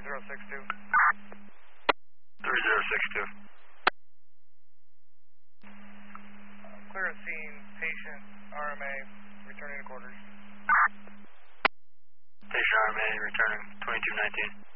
3062. 3062. Clear of scene, patient, RMA, returning to quarters. Patient RMA returning 2219.